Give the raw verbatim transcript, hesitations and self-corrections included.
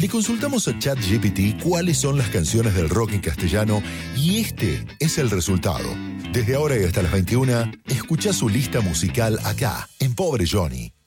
Le consultamos a ChatGPT cuáles son las canciones del rock en castellano y este es el resultado. Desde ahora y hasta las veintiuna, escucha su lista musical acá, en Pobre Johnny.